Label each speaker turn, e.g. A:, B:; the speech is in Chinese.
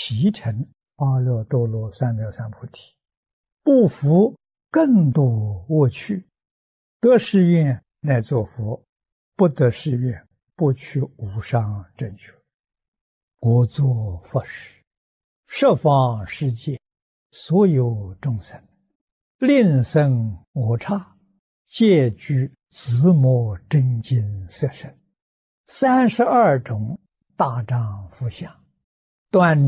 A: 习成阿耨多罗三藐三菩提，不服更多恶趣，得誓愿乃作佛，不得誓愿不取无上正觉。我作佛时，十方世界所有众生，令生我刹，皆具自摩真经色身，32种大丈夫相，断